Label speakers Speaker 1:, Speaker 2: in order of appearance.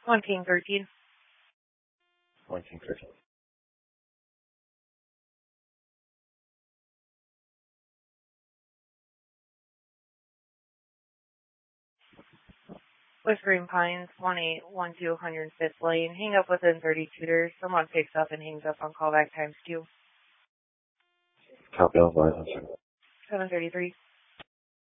Speaker 1: 1 King 13.
Speaker 2: 1 King 13.
Speaker 1: Whispering Pines, 1812 105th Lane. Hang up within 30 tutors. Someone picks up and hangs up on callback times 2.
Speaker 2: Copy all lines.
Speaker 1: 733.